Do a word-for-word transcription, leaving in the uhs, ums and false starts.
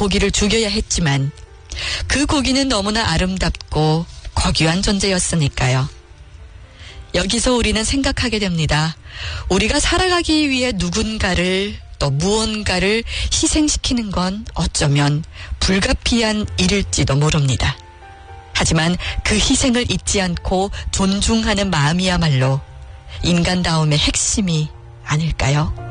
고기를 죽여야 했지만 그 고기는 너무나 아름답고 고귀한 존재였으니까요. 여기서 우리는 생각하게 됩니다. 우리가 살아가기 위해 누군가를 또 무언가를 희생시키는 건 어쩌면 불가피한 일일지도 모릅니다. 하지만 그 희생을 잊지 않고 존중하는 마음이야말로 인간다움의 핵심이 아닐까요?